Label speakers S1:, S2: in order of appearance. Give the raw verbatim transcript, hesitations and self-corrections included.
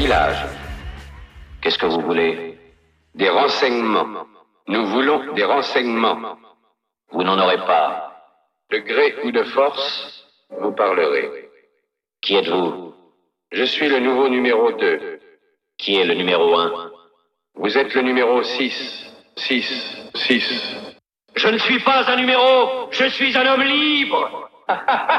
S1: village.
S2: Qu'est-ce que vous voulez?
S1: Des renseignements. Nous voulons des renseignements.
S2: Vous n'en aurez pas.
S1: De gré ou de force, vous parlerez.
S2: Qui êtes-vous?
S1: Je suis le nouveau numéro deux.
S2: Qui est le numéro un?
S1: Vous êtes le numéro six. six. six.
S3: Je ne suis pas un numéro, je suis un homme libre.